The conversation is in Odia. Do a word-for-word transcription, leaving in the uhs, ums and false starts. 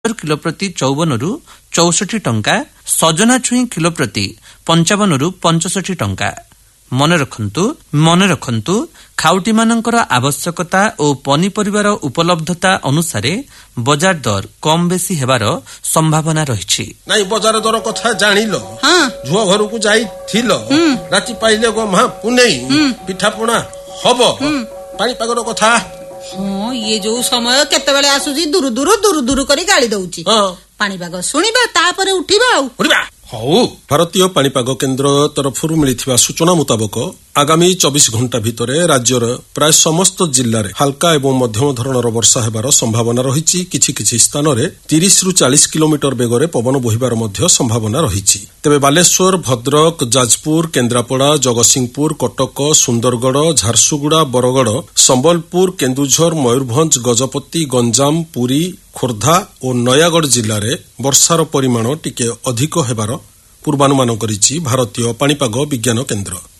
କିଲୋ ପ୍ରତି ଚଉବନରୁ ଚଉଷଠି ଟଙ୍କା, ସଜନା ଛୁଇଁ କିଲୋ ପ୍ରତି ପଞ୍ଚାବନରୁ ପଞ୍ଚଷଠି ଟଙ୍କା। ମନେ ରଖନ୍ତୁ ମନେ ରଖନ୍ତୁ ଖାଉଟିମାନଙ୍କର ଆବଶ୍ୟକତା ଓ ପନିପରିବାର ଉପଲବ୍ଧତା ଅନୁସାରେ ବଜାର ଦର କମ୍ ବେଶୀ ହେବାର ସମ୍ଭାବନା ରହିଛି। ନାଇଁ ବଜାର ଦର କଥା ଜାଣିଲ, ଝୁଅ ଘରକୁ ଯାଇଥିଲ, ରାତି ପାଇଲେ ଗো ମା ପୁନେଇ ପିଠାପଣା ହବ, ପାଣିପାଗର କଥା। ହଁ ଇଏ ଯୋଉ ସମୟ କେତେବେଳେ ଆସୁଛି ଦୂରୁ ଦୂରୁ ଦୂରୁ ଦୂରୁ କରି ଗାଳି ଦଉଛି। ପାଣିପାଗ ଶୁଣିବା ତାପରେ ଉଠିବା ଆଉ। ହଉ, ଭାରତୀୟ ପାଣିପାଗ କେନ୍ଦ୍ର ତରଫରୁ ମିଳିଥିବା ସୂଚନା ମୁତାବକ ଆଗାମୀ ଚବିଶ ଘଣ୍ଟା ଭିତରେ ରାଜ୍ୟର ପ୍ରାୟ ସମସ୍ତ ଜିଲ୍ଲାରେ ହାଲକା ଏବଂ ମଧ୍ୟମ ଧରଣର ବର୍ଷା ହେବାର ସମ୍ଭାବନା ରହିଛି। କିଛି କିଛି ସ୍ଥାନରେ ତିରିଶରୁ ଚାଳିଶ କିଲୋମିଟର ବେଗରେ ପବନ ବୋହିବାର ମଧ୍ୟ ସମ୍ଭାବନା ରହିଛି। ତେବେ ବାଲେଶ୍ୱର, ଭଦ୍ରକ, ଯାଜପୁର, କେନ୍ଦ୍ରାପଡ଼ା, ଜଗତସିଂହପୁର, କଟକ, ସୁନ୍ଦରଗଡ଼, ଝାରସୁଗୁଡ଼ା, ବରଗଡ଼, ସମ୍ବଲପୁର, କେନ୍ଦୁଝର, ମୟୂରଭଞ୍ଜ, ଗଜପତି, ଗଞ୍ଜାମ, ପୁରୀ, ଖୋର୍ଦ୍ଧା ଓ ନୟାଗଡ଼ ଜିଲ୍ଲାରେ ବର୍ଷାର ପରିମାଣ ଟିକେ ଅଧିକ ହେବାର ପୂର୍ବାନୁମାନ କରିଛି ଭାରତୀୟ ପାଣିପାଗ ବିଜ୍ଞାନ କେନ୍ଦ୍ର।